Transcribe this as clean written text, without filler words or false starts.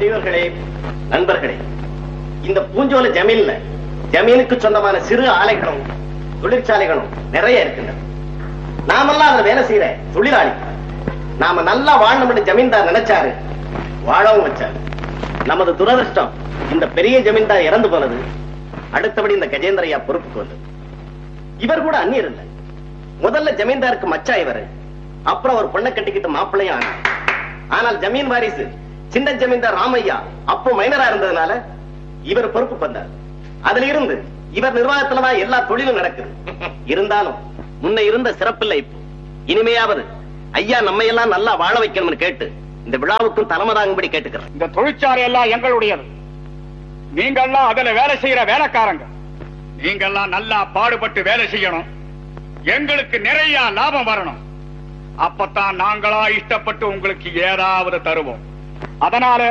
பெரியவர்களே, நண்பர்களே, இந்த பூஞ்சோலை ஜமீன்ல ஜமீனுக்கு சொந்தமான சிறு ஆலைகளும் தொழிற்சாலைகளும் நிறைய இருக்கின்றன. நாமெல்லாம் அதுல வேலை செய்யற தொழிலாளி. நாம நல்லா வாழணும்னு ஜமீன்தார் நினைச்சாரு, வாழவும் வச்சாரு. நமது துரதிருஷ்டம் இந்த பெரிய ஜமீன்தார் இறந்து போனது. அடுத்தபடி இந்த கஜேந்திரையா பொறுப்புக்கு வந்தது. இவர் கூட அந்நியர் இல்ல. முதல்ல ஜமீன்தாருக்கு மச்சா இவரு, அப்புறம் ஒரு பொண்ணை கட்டிக்கிட்டு மாப்பிள்ளையும் ஆனார். ஆனால் ஜமீன் வாரிசு சின்ன ஜமீன்தார் ராமையா அப்போ மைனரா இருந்ததுனால இவர் பொறுப்பு வந்தார். அதுல இருந்து இவர் நிர்வாகத்துலதான் எல்லா தொழிலும் நடக்குது. இருந்தாலும் முன்ன இருந்த சிறப்பில்லை. இப்போ இனிமையாவது ஐயா நம்ம எல்லாம் நல்லா வாழ வைக்கணும்னு கேட்டு இந்த விழாவுக்கும் தலைமை தாங்கும்படி கேட்டுக்கிறேன். இந்த தொழிற்சாலை எல்லாம் எங்களுடையது. நீங்கெல்லாம் அதுல வேலை செய்யற வேலைக்காரங்க. நீங்கெல்லாம் நல்லா பாடுபட்டு வேலை செய்யணும். எங்களுக்கு நிறைய லாபம் வரணும். அப்பத்தான் நாங்களா இஷ்டப்பட்டு உங்களுக்கு ஏதாவது தருவோம். அதனால